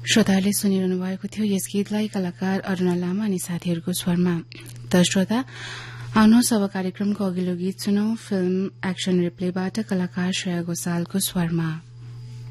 श्रोताले सुनिरहनु भएको थियो यस गीतलाई कलाकार अरूणा लामा अनि साथीहरूको स्वरमा। त श्रोता आउनुहोस् अब कार्यक्रमको अघिल्लो गीत सुनौ फिल्म एक्सन रिप्लेबाट कलाकार श्रेया घोषालको स्वरमा।